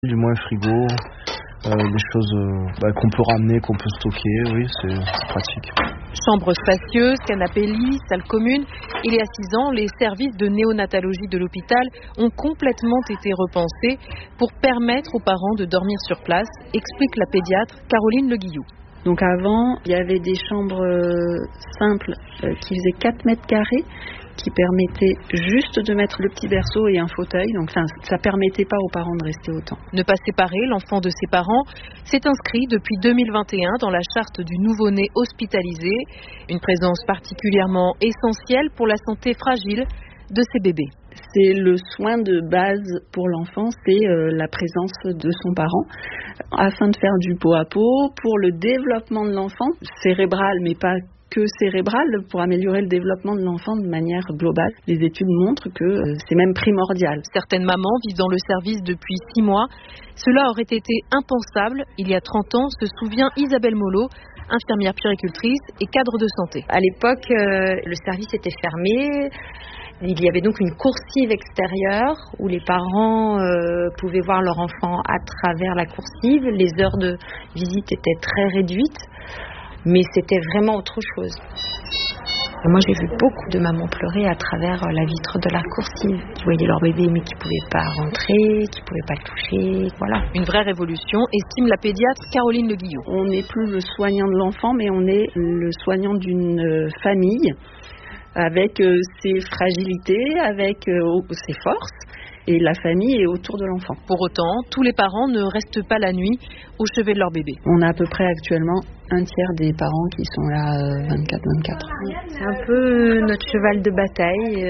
Du moins frigo, des choses qu'on peut ramener, qu'on peut stocker, oui, c'est pratique. Chambre spacieuse, canapé lit, salle commune. Il y a 6 ans, les services de néonatologie de l'hôpital ont complètement été repensés pour permettre aux parents de dormir sur place, explique la pédiatre Caroline Le Guillou. Donc avant, il y avait des chambres simples qui faisaient 4 mètres carrés, qui permettaient juste de mettre le petit berceau et un fauteuil. Donc ça permettait pas aux parents de rester autant. Ne pas séparer l'enfant de ses parents, c'est inscrit depuis 2021 dans la charte du nouveau-né hospitalisé. Une présence particulièrement essentielle pour la santé fragile de ces bébés. C'est le soin de base pour l'enfant, c'est la présence de son parent, afin de faire du pot à pot, pour le développement de l'enfant, cérébral mais pas que cérébral, pour améliorer le développement de l'enfant de manière globale. Les études montrent que c'est même primordial. Certaines mamans vivent dans le service depuis 6 mois. Cela aurait été impensable il y a 30 ans, se souvient Isabelle Mollo, infirmière puéricultrice et cadre de santé. À l'époque, le service était fermé. Il y avait donc une coursive extérieure où les parents pouvaient voir leur enfant à travers la coursive. Les heures de visite étaient très réduites, mais c'était vraiment autre chose. Moi, j'ai vu beaucoup de mamans pleurer à travers la vitre de la coursive, qui voyaient leur bébé mais qui ne pouvaient pas rentrer, qui ne pouvaient pas le toucher, voilà. Une vraie révolution, estime la pédiatre Caroline Le Guillou. On n'est plus le soignant de l'enfant, mais on est le soignant d'une famille, avec ses fragilités, avec ses forces, et la famille est autour de l'enfant. Pour autant, tous les parents ne restent pas la nuit au chevet de leur bébé. On a à peu près actuellement un tiers des parents qui sont là 24/24. C'est un peu notre cheval de bataille.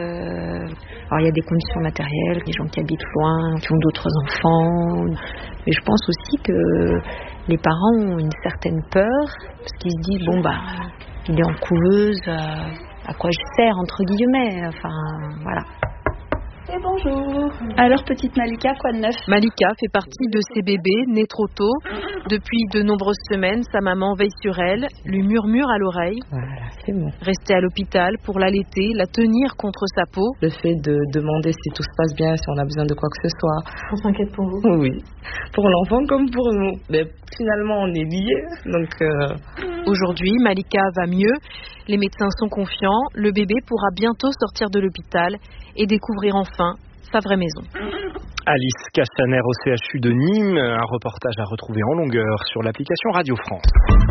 Alors il y a des conditions matérielles, des gens qui habitent loin, qui ont d'autres enfants. Mais je pense aussi que les parents ont une certaine peur, parce qu'ils se disent, il est en couveuse, à quoi je sers, entre guillemets, voilà. Et bonjour. Alors petite Malika, quoi de neuf? Malika fait partie de ces bébés nés trop tôt. Depuis de nombreuses semaines, sa maman veille sur elle, lui murmure à l'oreille. Voilà, c'est bon. Rester à l'hôpital pour l'allaiter, la tenir contre sa peau. Le fait de demander si tout se passe bien, si on a besoin de quoi que ce soit. On s'inquiète pour vous? Oui, pour l'enfant comme pour nous. Mais finalement, on est liés, donc... Aujourd'hui, Malika va mieux. Les médecins sont confiants. Le bébé pourra bientôt sortir de l'hôpital et découvrir enfin sa vraie maison. Alice Castaner au CHU de Nîmes. Un reportage à retrouver en longueur sur l'application Radio France.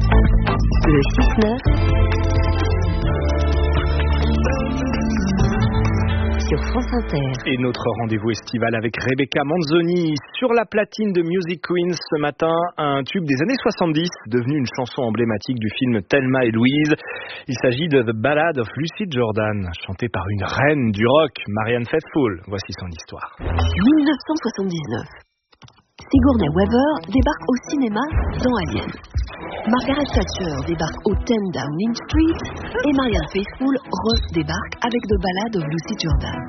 Le 6-9 sur France Inter. Et notre rendez-vous estival avec Rebecca Manzoni sur la platine de Music Queens ce matin, un tube des années 70 devenu une chanson emblématique du film Thelma et Louise. Il s'agit de The Ballad of Lucy Jordan, chantée par une reine du rock, Marianne Faithfull. Voici son histoire. 1979. Sigourney Weaver débarque au cinéma dans Alien. Margaret Thatcher débarque au 10 Downing Street et Marianne Faithfull redébarque avec The Ballad of Lucy Jordan.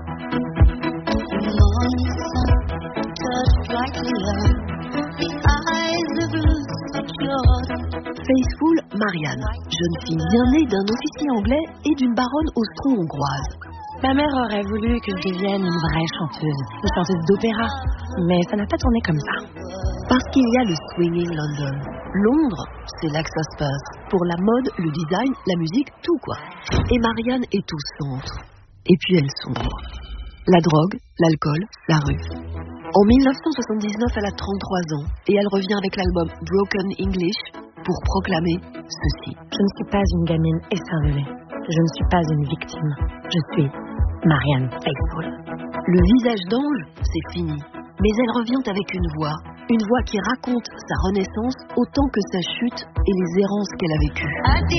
Faithfull, Marianne, jeune fille bien née d'un officier anglais et d'une baronne austro-hongroise. Ma mère aurait voulu que je devienne une vraie chanteuse, une chanteuse d'opéra, mais ça n'a pas tourné comme ça. Parce qu'il y a le swinging London. Londres, c'est là que ça se passe. Pour la mode, le design, la musique, tout quoi. Et Marianne est au centre. Et puis elle sombre. La drogue, l'alcool, la rue. En 1979, elle a 33 ans et elle revient avec l'album Broken English pour proclamer ceci. Je ne suis pas une gamine écervelée. Je ne suis pas une victime. Je suis Marianne Faithfull. Le visage d'ange, c'est fini. Mais elle revient avec une voix qui raconte sa renaissance autant que sa chute et les errances qu'elle a vécues.